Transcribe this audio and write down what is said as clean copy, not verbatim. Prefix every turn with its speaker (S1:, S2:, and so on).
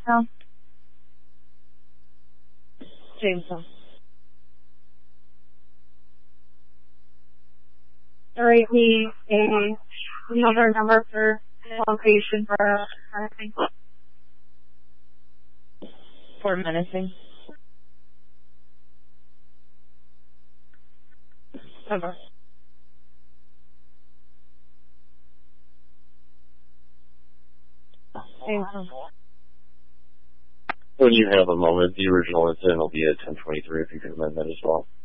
S1: Jamestown.
S2: Jamestown.
S1: Alright, need another number for location for menacing.
S2: For menacing. Over.
S3: When you have a moment, the original incident will be at 10:23 if you can amend that as well.